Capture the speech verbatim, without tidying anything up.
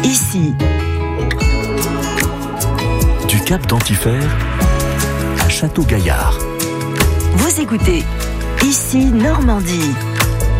Ici. Du Cap d'Antifer à Château-Gaillard. Vous écoutez Ici Normandie.